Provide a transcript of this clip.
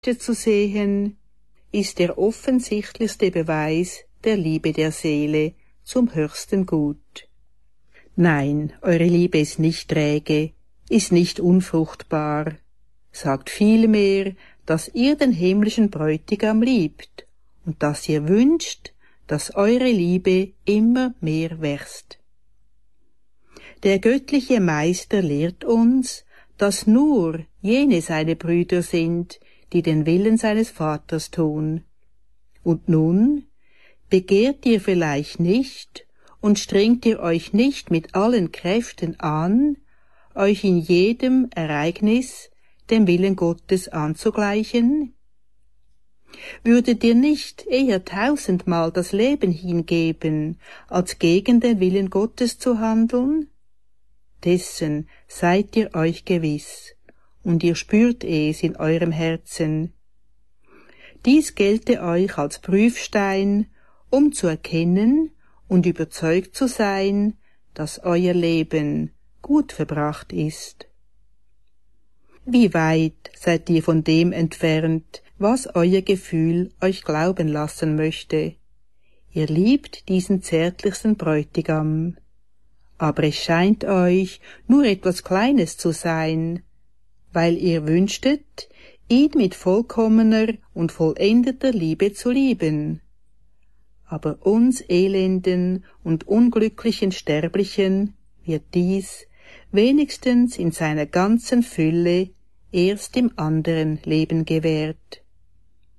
zu sehen, ist der offensichtlichste Beweis der Liebe der Seele zum höchsten Gut. Nein, eure Liebe ist nicht träge, ist nicht unfruchtbar. Sagt vielmehr, dass ihr den himmlischen Bräutigam liebt und dass ihr wünscht, dass eure Liebe immer mehr wächst. Der göttliche Meister lehrt uns, dass nur jene seine Brüder sind, die den Willen seines Vaters tun. Und nun begehrt ihr vielleicht nicht und strengt ihr euch nicht mit allen Kräften an, euch in jedem Ereignis dem Willen Gottes anzugleichen? Würdet ihr nicht eher 1000-mal das Leben hingeben, als gegen den Willen Gottes zu handeln? Dessen seid ihr euch gewiss, und ihr spürt es in eurem Herzen. Dies gelte euch als Prüfstein, um zu erkennen und überzeugt zu sein, dass euer Leben gut verbracht ist. Wie weit seid ihr von dem entfernt, was euer Gefühl euch glauben lassen möchte? Ihr liebt diesen zärtlichsten Bräutigam, aber es scheint euch nur etwas Kleines zu sein, weil ihr wünschtet, ihn mit vollkommener und vollendeter Liebe zu lieben. Aber uns elenden und unglücklichen Sterblichen wird dies wenigstens in seiner ganzen Fülle erst im anderen Leben gewährt.